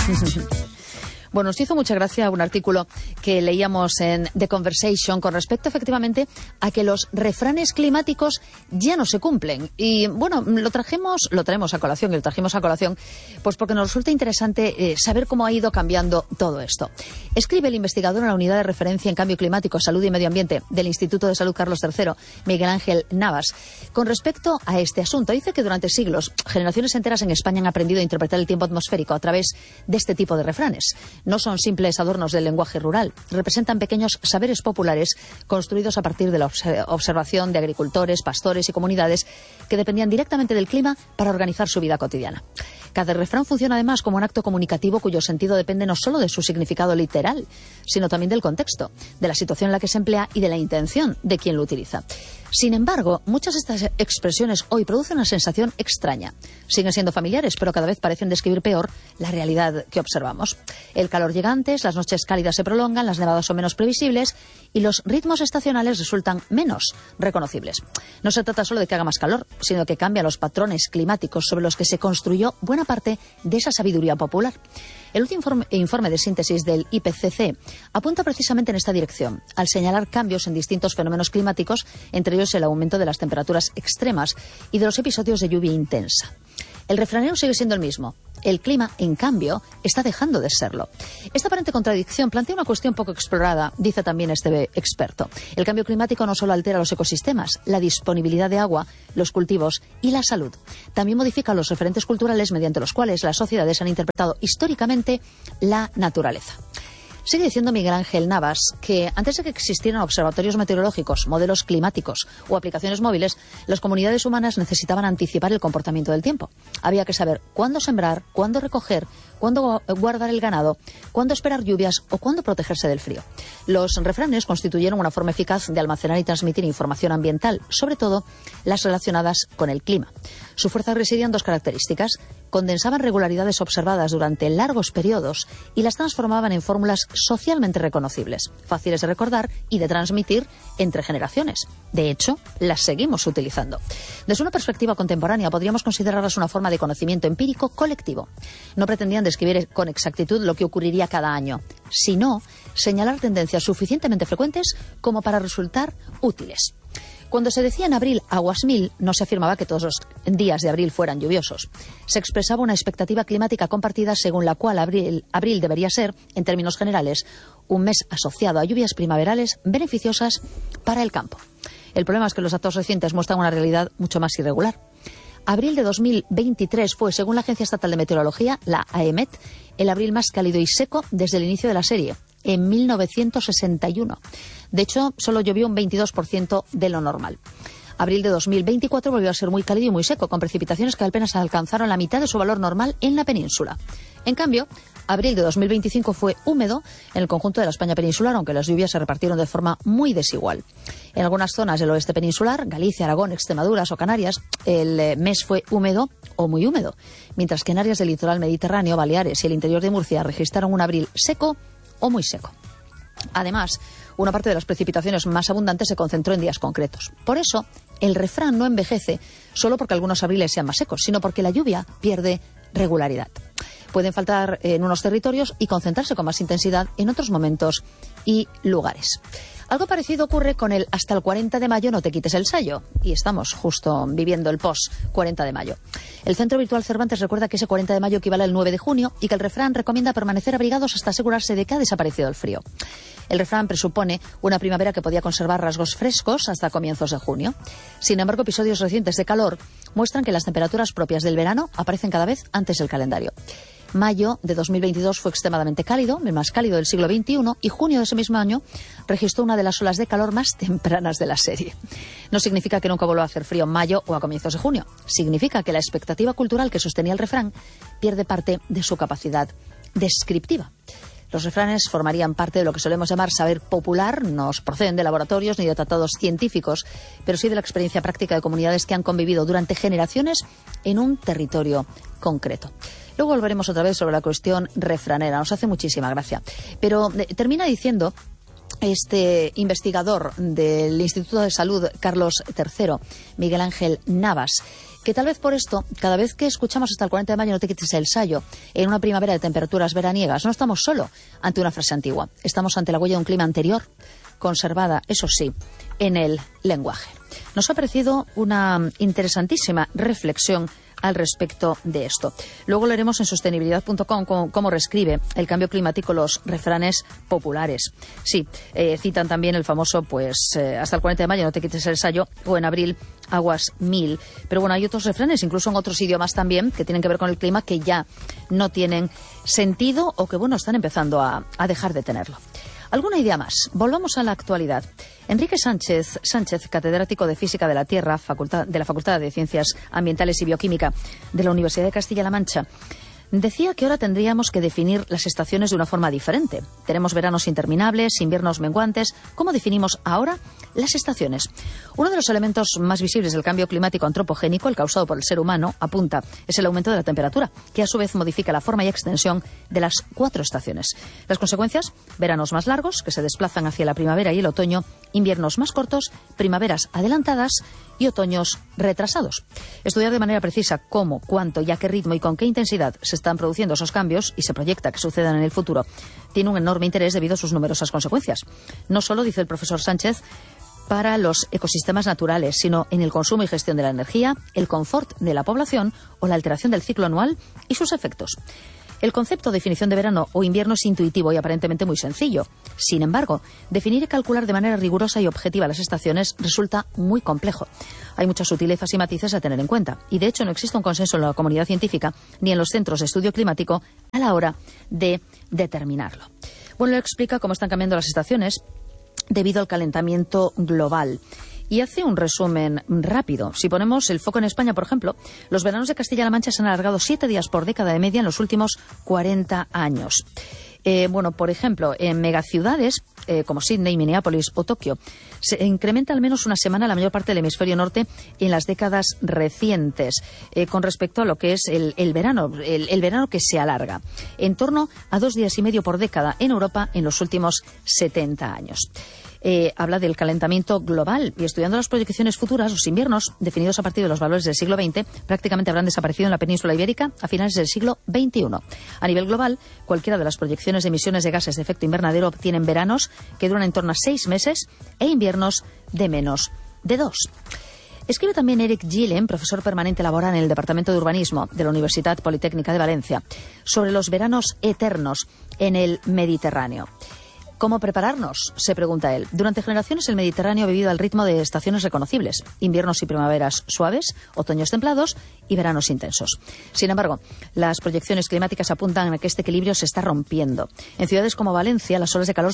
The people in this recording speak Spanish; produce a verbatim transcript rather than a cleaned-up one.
Bueno, nos hizo mucha gracia un artículo que leíamos en The Conversation con respecto efectivamente a que los refranes climáticos ya no se cumplen. Y bueno, lo trajimos, lo traemos a colación y lo trajimos a colación pues porque nos resulta interesante eh, saber cómo ha ido cambiando todo esto. Escribe el investigador en la Unidad de Referencia en Cambio Climático, Salud y Medio Ambiente del Instituto de Salud Carlos tercero, Miguel Ángel Navas, con respecto a este asunto. Dice que durante siglos, generaciones enteras en España han aprendido a interpretar el tiempo atmosférico a través de este tipo de refranes. No son simples adornos del lenguaje rural, representan pequeños saberes populares construidos a partir de la observación de agricultores, pastores y comunidades que dependían directamente del clima para organizar su vida cotidiana. Cada refrán funciona además como un acto comunicativo cuyo sentido depende no solo de su significado literal, sino también del contexto, de la situación en la que se emplea y de la intención de quien lo utiliza. Sin embargo, muchas de estas expresiones hoy producen una sensación extraña. Siguen siendo familiares, pero cada vez parecen describir peor la realidad que observamos. El calor llega antes, las noches cálidas se prolongan, las nevadas son menos previsibles y los ritmos estacionales resultan menos reconocibles. No se trata solo de que haga más calor, sino que cambian los patrones climáticos sobre los que se construyó buena parte de esa sabiduría popular. El último informe, informe de síntesis del I P C C apunta precisamente en esta dirección, al señalar cambios en distintos fenómenos climáticos, entre ellos el aumento de las temperaturas extremas y de los episodios de lluvia intensa. El refranero sigue siendo el mismo. El clima, en cambio, está dejando de serlo. Esta aparente contradicción plantea una cuestión poco explorada, dice también este experto. El cambio climático no solo altera los ecosistemas, la disponibilidad de agua, los cultivos y la salud. También modifica los referentes culturales mediante los cuales las sociedades han interpretado históricamente la naturaleza. Sigue diciendo Miguel Ángel Navas que antes de que existieran observatorios meteorológicos, modelos climáticos o aplicaciones móviles, las comunidades humanas necesitaban anticipar el comportamiento del tiempo. Había que saber cuándo sembrar, cuándo recoger, cuándo guardar el ganado, cuándo esperar lluvias o cuándo protegerse del frío. Los refranes constituyeron una forma eficaz de almacenar y transmitir información ambiental, sobre todo las relacionadas con el clima. Su fuerza residía en dos características: condensaban regularidades observadas durante largos periodos y las transformaban en fórmulas socialmente reconocibles, fáciles de recordar y de transmitir entre generaciones. De hecho, las seguimos utilizando. Desde una perspectiva contemporánea podríamos considerarlas una forma de conocimiento empírico colectivo. No pretendían describir con exactitud lo que ocurriría cada año, sino señalar tendencias suficientemente frecuentes como para resultar útiles. Cuando se decía en abril aguas mil, no se afirmaba que todos los días de abril fueran lluviosos. Se expresaba una expectativa climática compartida según la cual abril, abril debería ser, en términos generales, un mes asociado a lluvias primaverales beneficiosas para el campo. El problema es que los datos recientes muestran una realidad mucho más irregular. Abril de dos mil veintitrés fue, según la Agencia Estatal de Meteorología, la A E M E T, el abril más cálido y seco desde el inicio de la serie, en mil novecientos sesenta y uno. De hecho, solo llovió un veintidós por ciento de lo normal. Abril de dos mil veinticuatro volvió a ser muy cálido y muy seco, con precipitaciones que apenas alcanzaron la mitad de su valor normal en la península. En cambio, abril de dos mil veinticinco fue húmedo en el conjunto de la España peninsular, aunque las lluvias se repartieron de forma muy desigual. En algunas zonas del oeste peninsular, Galicia, Aragón, Extremadura o Canarias, el mes fue húmedo o muy húmedo, mientras que en áreas del litoral mediterráneo, Baleares y el interior de Murcia registraron un abril seco o muy seco. Además, una parte de las precipitaciones más abundantes se concentró en días concretos. Por eso, el refrán no envejece solo porque algunos abriles sean más secos, sino porque la lluvia pierde regularidad. Pueden faltar en unos territorios y concentrarse con más intensidad en otros momentos y lugares. Algo parecido ocurre con el hasta el cuarenta de mayo no te quites el sayo. Y estamos justo viviendo el post cuarenta de mayo. El Centro Virtual Cervantes recuerda que ese cuarenta de mayo equivale al nueve de junio y que el refrán recomienda permanecer abrigados hasta asegurarse de que ha desaparecido el frío. El refrán presupone una primavera que podía conservar rasgos frescos hasta comienzos de junio. Sin embargo, episodios recientes de calor muestran que las temperaturas propias del verano aparecen cada vez antes del calendario. Mayo de dos mil veintidós fue extremadamente cálido, el más cálido del siglo veintiuno, y junio de ese mismo año registró una de las olas de calor más tempranas de la serie. No significa que nunca vuelva a hacer frío en mayo o a comienzos de junio. Significa que la expectativa cultural que sostenía el refrán pierde parte de su capacidad descriptiva. Los refranes formarían parte de lo que solemos llamar saber popular, no proceden de laboratorios ni de tratados científicos, pero sí de la experiencia práctica de comunidades que han convivido durante generaciones en un territorio concreto. Luego volveremos otra vez sobre la cuestión refranera, nos hace muchísima gracia. Pero eh, termina diciendo este investigador del Instituto de Salud Carlos tercero, Miguel Ángel Navas, que tal vez por esto, cada vez que escuchamos hasta el cuarenta de mayo no te quites el sayo, en una primavera de temperaturas veraniegas, no estamos solo ante una frase antigua, estamos ante la huella de un clima anterior, conservada, eso sí, en el lenguaje. Nos ha parecido una interesantísima reflexión al respecto de esto. Luego leeremos en sostenibilidad punto com cómo, cómo reescribe el cambio climático los refranes populares. Sí, eh, citan también el famoso, pues, eh, hasta el cuarenta de mayo no te quites el sayo, o en abril aguas mil. Pero bueno, hay otros refranes, incluso en otros idiomas también, que tienen que ver con el clima, que ya no tienen sentido o que, bueno, están empezando a, a dejar de tenerlo. ¿Alguna idea más? Volvamos a la actualidad. Enrique Sánchez, Sánchez, catedrático de Física de la Tierra, facultad, de la Facultad de Ciencias Ambientales y Bioquímica de la Universidad de Castilla-La Mancha, decía que ahora tendríamos que definir las estaciones de una forma diferente. Tenemos veranos interminables, inviernos menguantes. ¿Cómo definimos ahora las estaciones? Uno de los elementos más visibles del cambio climático antropogénico, el causado por el ser humano, apunta, es el aumento de la temperatura, que a su vez modifica la forma y extensión de las cuatro estaciones. Las consecuencias, veranos más largos, que se desplazan hacia la primavera y el otoño, inviernos más cortos, primaveras adelantadas y otoños retrasados. Estudiar de manera precisa cómo, cuánto y a qué ritmo y con qué intensidad se están produciendo esos cambios y se proyecta que sucedan en el futuro tiene un enorme interés debido a sus numerosas consecuencias. No solo, dice el profesor Sánchez, para los ecosistemas naturales, sino en el consumo y gestión de la energía, el confort de la población o la alteración del ciclo anual y sus efectos. El concepto de definición de verano o invierno es intuitivo y aparentemente muy sencillo. Sin embargo, definir y calcular de manera rigurosa y objetiva las estaciones resulta muy complejo. Hay muchas sutilezas y matices a tener en cuenta. Y, de hecho, no existe un consenso en la comunidad científica ni en los centros de estudio climático a la hora de determinarlo. Bueno, le explica cómo están cambiando las estaciones debido al calentamiento global. Y hace un resumen rápido. Si ponemos el foco en España, por ejemplo, los veranos de Castilla-La Mancha se han alargado siete días por década de media en los últimos cuarenta años. Eh, bueno, por ejemplo, en megaciudades eh, como Sydney, Minneapolis o Tokio, se incrementa al menos una semana la mayor parte del hemisferio norte en las décadas recientes, eh, con respecto a lo que es el, el verano, el, el verano que se alarga, en torno a dos días y medio por década en Europa en los últimos setenta años. Eh, habla del calentamiento global y estudiando las proyecciones futuras, los inviernos, definidos a partir de los valores del siglo veinte, prácticamente habrán desaparecido en la península ibérica a finales del siglo veintiuno. A nivel global, cualquiera de las proyecciones de emisiones de gases de efecto invernadero tienen veranos que duran en torno a seis meses e inviernos de menos de dos. Escribe también Eric Gillen, profesor permanente laboral en el Departamento de Urbanismo de la Universidad Politécnica de Valencia, sobre los veranos eternos en el Mediterráneo. ¿Cómo prepararnos?, se pregunta él. Durante generaciones el Mediterráneo ha vivido al ritmo de estaciones reconocibles, inviernos y primaveras suaves, otoños templados y veranos intensos. Sin embargo, las proyecciones climáticas apuntan a que este equilibrio se está rompiendo. En ciudades como Valencia, las olas de calor